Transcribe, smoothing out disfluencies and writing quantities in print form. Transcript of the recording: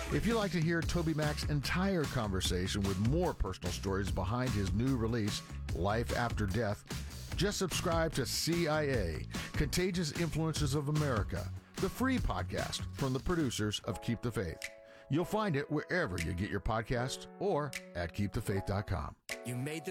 If you'd like to hear Toby Mac's entire conversation with more personal stories behind his new release, Life After Death, just subscribe to CIA, Contagious Influences of America, the free podcast from the producers of Keep the Faith. You'll find it wherever you get your podcasts or at keepthefaith.com. You made the